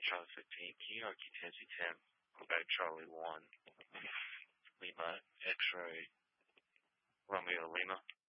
Charlie 15, Key Yankee Taxi 10, Quebec Charlie 1, Lima X-Ray, Romeo Lima.